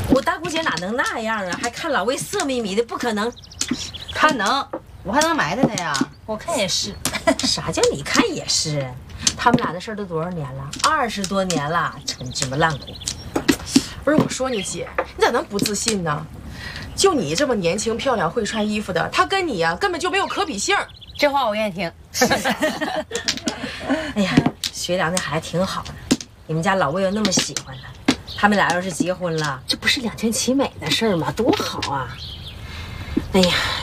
我大姑姐哪能那样啊？还看老魏色眯眯的，不可能。 他能，我还能埋汰他呀？ 我看也是。 啥叫你看也是？他们俩的事儿都多少年了？20多年了，陈芝麻烂谷。 不是我说你姐，你咋能不自信呢？就你这么年轻漂亮会穿衣服的，他跟你呀根本就没有可比性。 这话我愿意听。 哎呀，学良那孩子挺好的，你们家老魏又那么喜欢他，他们俩要是结婚了，这不是两全其美的事儿吗？多好啊！哎呀，